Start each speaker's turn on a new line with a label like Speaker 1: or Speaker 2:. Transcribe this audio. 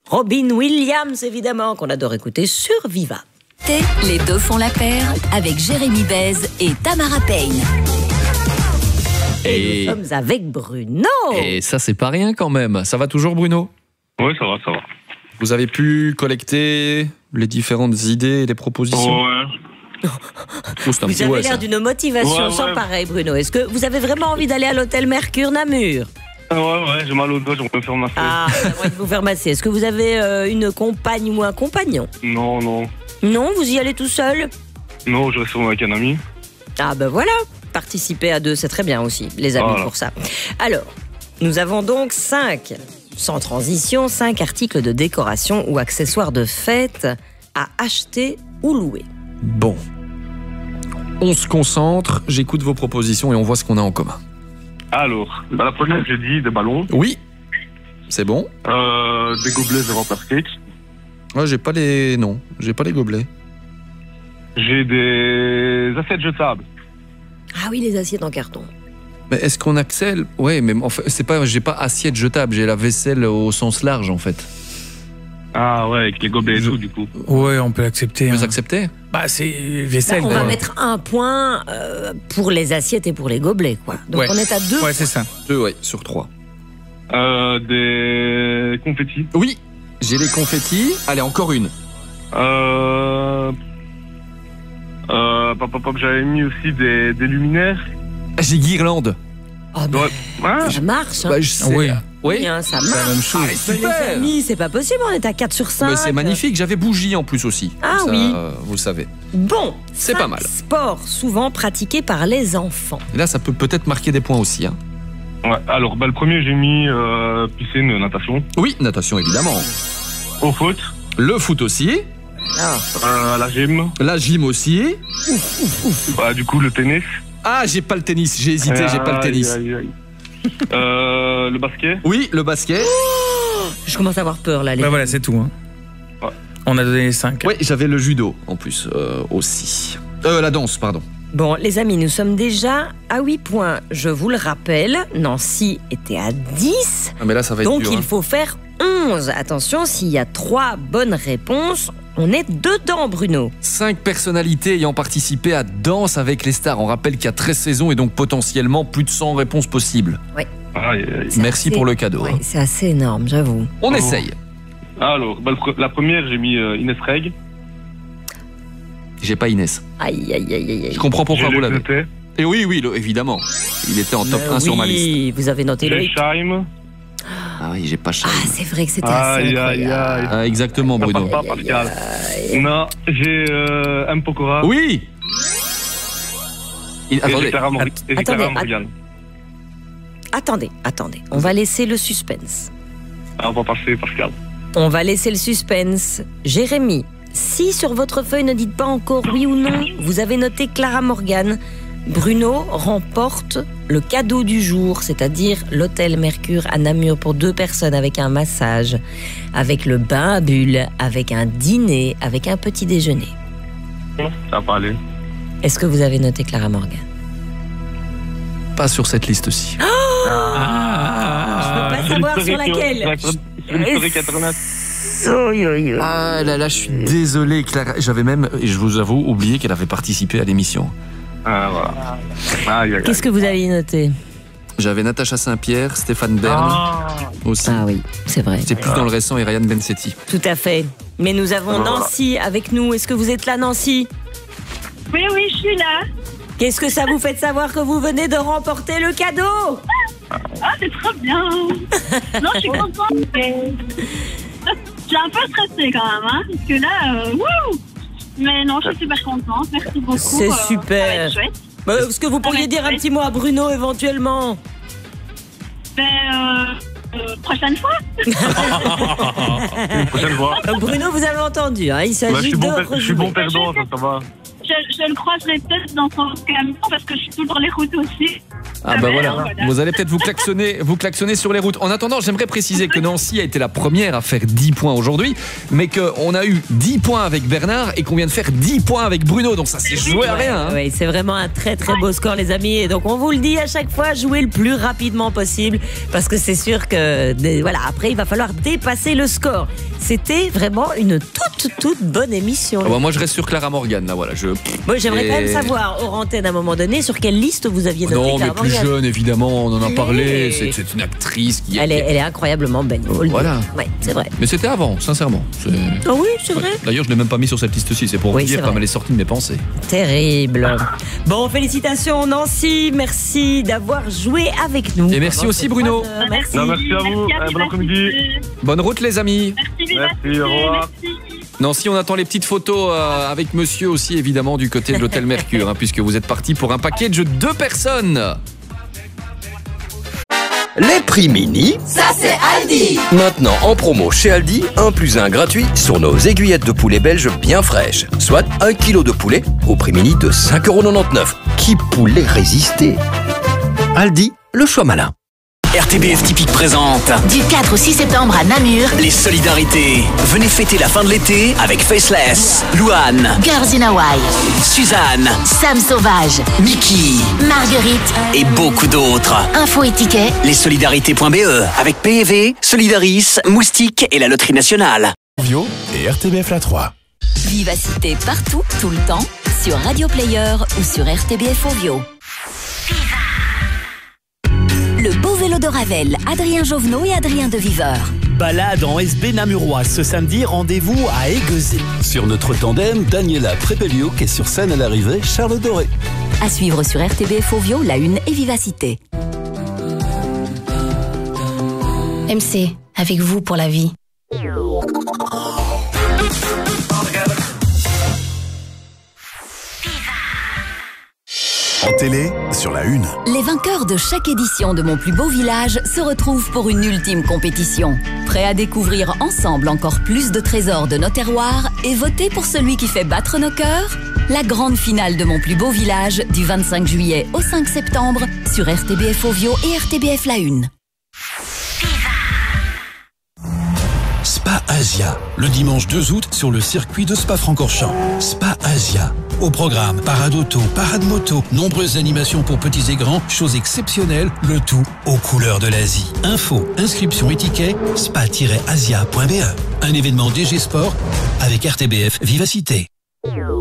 Speaker 1: Robin Williams, évidemment, qu'on adore écouter sur Viva.
Speaker 2: Les deux font la paire avec Jérémy Bèze et Tamara Payne.
Speaker 1: Et nous sommes avec Bruno.
Speaker 3: Et ça, c'est pas rien quand même. Ça va toujours, Bruno ?
Speaker 4: Oui, ça va, ça va.
Speaker 3: Vous avez pu collecter les différentes idées et les propositions ?
Speaker 4: Ouais.
Speaker 1: Vous avez l'air d'une motivation sans
Speaker 4: ouais.
Speaker 1: pareil, Bruno. Est-ce que vous avez vraiment envie d'aller à l'hôtel Mercure Namur ?
Speaker 4: Ouais, j'ai mal au dos, j'aimerais me faire masser.
Speaker 1: Ah, vous avez envie de vous faire masser. Est-ce que vous avez une compagne ou un compagnon ?
Speaker 4: Non.
Speaker 1: Non, vous y allez tout seul ?
Speaker 4: Non, je reste souvent avec un ami.
Speaker 1: Ah ben voilà, participer à deux, c'est très bien aussi, les amis,
Speaker 4: voilà.
Speaker 1: pour ça. Alors, nous avons donc 5, sans transition, 5 articles de décoration ou accessoires de fête à acheter ou louer.
Speaker 3: Bon. On se concentre, j'écoute vos propositions et on voit ce qu'on a en commun.
Speaker 4: Alors, la première, j'ai dit des ballons.
Speaker 3: Oui, c'est bon.
Speaker 4: Des gobelets de Vampire Cake.
Speaker 3: Ouais, j'ai pas les gobelets.
Speaker 4: J'ai des assiettes jetables.
Speaker 1: Ah oui, les assiettes en carton.
Speaker 3: Mais est-ce qu'on accède ? Ouais, mais en fait, c'est pas, j'ai pas assiette jetable, j'ai la vaisselle au sens large en fait.
Speaker 4: Ah ouais, avec les gobelets et tout, du coup.
Speaker 5: Ouais, on peut l'accepter.
Speaker 3: Vous acceptez ?
Speaker 5: Bah, c'est vaisselle.
Speaker 1: Là, on
Speaker 5: quoi.
Speaker 1: va mettre un point pour les assiettes et pour les gobelets, quoi. Donc
Speaker 5: Ouais.
Speaker 1: on est à 2.
Speaker 5: Ouais, c'est ça.
Speaker 3: 2, ouais, sur 3.
Speaker 4: Des confettis.
Speaker 3: Oui, j'ai les confettis. Allez, encore une.
Speaker 4: J'avais mis aussi des luminaires.
Speaker 3: J'ai guirlande.
Speaker 1: Ah ben,
Speaker 4: Ouais.
Speaker 1: ça marche, hein.
Speaker 3: Bah, je sais.
Speaker 5: Oui.
Speaker 1: Oui, hein, ça
Speaker 5: C'est la
Speaker 1: marche.
Speaker 5: même chose.
Speaker 1: Mais les amis, c'est pas possible, on est à 4 sur 5.
Speaker 3: Mais c'est magnifique, j'avais bougie en plus aussi.
Speaker 1: Ah
Speaker 3: Comme ça,
Speaker 1: oui.
Speaker 3: Vous le savez.
Speaker 1: Bon,
Speaker 3: C'est
Speaker 1: 5
Speaker 3: pas mal.
Speaker 1: sports souvent pratiqués par les enfants.
Speaker 3: Et là, ça peut peut-être marquer des points aussi. Hein.
Speaker 4: Ouais. Alors, le premier, j'ai mis piscine, natation.
Speaker 3: Oui, natation évidemment.
Speaker 4: Au foot.
Speaker 3: Le foot aussi.
Speaker 4: La gym.
Speaker 3: La gym aussi.
Speaker 4: Du coup, le tennis.
Speaker 3: Ah, j'ai pas le tennis, j'ai hésité, j'ai pas le tennis.
Speaker 4: Aïe. Le basket.
Speaker 3: Oui, le basket.
Speaker 1: Je commence à avoir peur là, les
Speaker 5: Bah voilà, c'est tout. Hein.
Speaker 4: Ouais.
Speaker 5: On a donné les 5.
Speaker 3: Oui, j'avais le judo en plus aussi. La danse, pardon.
Speaker 1: Bon, les amis, nous sommes déjà à 8 points. Je vous le rappelle, Nancy était à 10.
Speaker 3: Ah, mais là, ça va être
Speaker 1: Donc
Speaker 3: dur.
Speaker 1: il
Speaker 3: hein.
Speaker 1: faut faire 11. Attention, s'il y a 3 bonnes réponses, on est dedans, Bruno.
Speaker 3: 5 personnalités ayant participé à Danse avec les stars. On rappelle qu'il y a 13 saisons et donc potentiellement plus de 100 réponses possibles.
Speaker 4: Aïe.
Speaker 1: C'est
Speaker 3: Merci
Speaker 1: assez-
Speaker 3: pour le cadeau.
Speaker 1: Ouais,
Speaker 3: hein.
Speaker 1: c'est assez énorme, j'avoue.
Speaker 3: On
Speaker 4: Oh.
Speaker 3: essaye.
Speaker 4: Alors, la première, j'ai mis Inès Reg.
Speaker 3: J'ai pas Inès.
Speaker 1: Aïe.
Speaker 3: Je comprends pourquoi
Speaker 4: J'ai
Speaker 3: vous l'avez.
Speaker 4: noté.
Speaker 3: Et oui, évidemment. Il était en top 1 sur ma liste.
Speaker 1: Oui, vous avez noté
Speaker 4: J'ai
Speaker 1: Loïc.
Speaker 4: Scheim.
Speaker 3: Ah oui, j'ai pas Scheim.
Speaker 1: Ah, c'est vrai que c'était assez
Speaker 4: Aïe.
Speaker 1: incroyable.
Speaker 3: Ah, exactement,
Speaker 4: Ça
Speaker 3: Bruno.
Speaker 4: passe pas, Pascal. Non, j'ai M. Pokora.
Speaker 3: Oui.
Speaker 4: Et
Speaker 3: Attendez.
Speaker 4: j'ai Clara
Speaker 1: Attendez,
Speaker 4: Morgan.
Speaker 1: Attendez. On va laisser le suspense.
Speaker 4: On va passer, Pascal.
Speaker 1: On va laisser le suspense. Jérémy, si sur votre feuille ne dites pas encore oui ou non, vous avez noté Clara Morgan. Bruno remporte le cadeau du jour, c'est-à-dire l'hôtel Mercure à Namur pour 2 personnes avec un massage, avec le bain à bulles, avec un dîner, avec un petit déjeuner.
Speaker 4: Ça va pas aller.
Speaker 1: Est-ce que vous avez noté Clara Morgan ?
Speaker 3: Pas sur cette liste-ci.
Speaker 1: Je peux pas savoir sur laquelle.
Speaker 4: L'historique internet.
Speaker 3: Ah là, je suis désolé, Clara. J'avais même, je vous avoue, oublié qu'elle avait participé à l'émission.
Speaker 4: Ah, voilà. Aïe.
Speaker 1: Qu'est-ce que vous avez noté ?
Speaker 3: J'avais Natacha Saint-Pierre, Stéphane Bern aussi.
Speaker 1: Ah oui, c'est vrai.
Speaker 3: C'est plus dans le récent et Ryan Bensetti.
Speaker 1: Tout à fait. Mais nous avons
Speaker 4: Voilà.
Speaker 1: Nancy avec nous. Est-ce que vous êtes là, Nancy ?
Speaker 6: Oui, je suis là.
Speaker 1: Qu'est-ce que ça vous fait de savoir que vous venez de remporter le cadeau ?
Speaker 6: Ah, c'est trop bien. Non, je suis contente. Mais... Je suis un peu stressée quand même, hein, parce que là, wouh. Mais non, je suis super contente. Merci beaucoup.
Speaker 1: C'est super.
Speaker 6: Ça va être chouette.
Speaker 1: Est-ce que vous pourriez dire un petit mot à Bruno éventuellement ?
Speaker 6: Prochaine fois.
Speaker 4: Une prochaine fois.
Speaker 1: Bruno, vous avez entendu, hein, il
Speaker 4: Bah,
Speaker 1: s'agit
Speaker 4: je suis
Speaker 1: de
Speaker 4: bon
Speaker 1: rejouer.
Speaker 4: perdant, ça va.
Speaker 6: Je le croiserai peut-être dans son camion parce que je suis toujours les routes aussi.
Speaker 3: Ah bah voilà, vous allez peut-être vous klaxonner sur les routes. En attendant, j'aimerais préciser que Nancy a été la première à faire 10 points aujourd'hui, mais qu'on a eu 10 points avec Bernard et qu'on vient de faire 10 points avec Bruno, donc ça s'est joué à rien.
Speaker 1: Oui, c'est vraiment un très très beau score les amis, et donc on vous le dit à chaque fois, jouez le plus rapidement possible parce que c'est sûr que voilà, après il va falloir dépasser le score. C'était vraiment une toute bonne émission.
Speaker 3: Ah bah moi je reste sur Clara Morgan là, voilà.
Speaker 1: Moi j'aimerais quand même savoir, hors antenne à un moment donné, sur quelle liste vous aviez noté
Speaker 3: Non,
Speaker 1: Clara
Speaker 3: mais plus
Speaker 1: Morgan.
Speaker 3: jeune évidemment, on en a parlé. C'est une actrice qui.
Speaker 1: Elle est incroyablement belle.
Speaker 3: Voilà.
Speaker 1: Ouais, c'est vrai.
Speaker 3: Mais c'était avant, sincèrement.
Speaker 1: Ah oui, c'est vrai.
Speaker 3: D'ailleurs, je l'ai même pas mis sur cette liste-ci. C'est pour vous dire comme elle est sortie de mes pensées.
Speaker 1: Terrible. Bon, félicitations Nancy. Merci d'avoir joué avec nous.
Speaker 3: Et merci aussi Bruno.
Speaker 1: Merci.
Speaker 4: Non, merci à vous. Bon après-midi.
Speaker 3: Bonne route les amis.
Speaker 6: Merci,
Speaker 4: au revoir.
Speaker 3: Nancy, on attend les petites photos avec monsieur aussi évidemment du côté de l'hôtel Mercure, puisque vous êtes parti pour un package de 2 personnes.
Speaker 7: Les prix mini,
Speaker 2: Ça c'est Aldi.
Speaker 7: maintenant en promo chez Aldi, 1 + 1 gratuit sur nos aiguillettes de poulet belge bien fraîches. Soit 1 kg de poulet au prix mini de 5,99 €. Qui pourrait résister? Aldi, le choix malin.
Speaker 8: RTBF Typique présente
Speaker 2: Du 4 au 6 septembre à Namur,
Speaker 8: les solidarités. Venez fêter la fin de l'été avec Faceless, Louane,
Speaker 2: Girls in Hawaii,
Speaker 8: Suzanne,
Speaker 2: Sam Sauvage,
Speaker 8: Mickey
Speaker 2: Marguerite,
Speaker 8: et beaucoup d'autres.
Speaker 2: Info et tickets,
Speaker 8: Lessolidarités.be avec PEV, Solidaris, Moustique et la Loterie Nationale.
Speaker 9: Vio et RTBF La 3.
Speaker 2: Vivacité partout, tout le temps, sur Radio Player ou sur RTBF Ovio. Le beau vélo de Ravel, Adrien Jovenot et Adrien de Viveur.
Speaker 10: Balade en SB namurois ce samedi, rendez-vous à Aiguezé.
Speaker 11: Sur notre tandem, Daniela Prépelio qui est sur scène à l'arrivée, Charles Doré.
Speaker 2: À suivre sur RTBF Ovio, La Une et Vivacité. MC, avec vous pour la vie.
Speaker 9: En télé, sur La Une.
Speaker 2: Les vainqueurs de chaque édition de Mon plus beau village se retrouvent pour une ultime compétition. Prêts à découvrir ensemble encore plus de trésors de nos terroirs et voter pour celui qui fait battre nos cœurs? La grande finale de Mon plus beau village du 25 juillet au 5 septembre sur RTBF Ovio et RTBF La Une.
Speaker 11: Spa Asia, le dimanche 2 août sur le circuit de Spa-Francorchamps. Spa Asia. Au programme, parade auto, parade moto, nombreuses animations pour petits et grands, choses exceptionnelles, le tout aux couleurs de l'Asie. Info, inscription et ticket, spa-asia.be. Un événement DG Sport avec RTBF Vivacité.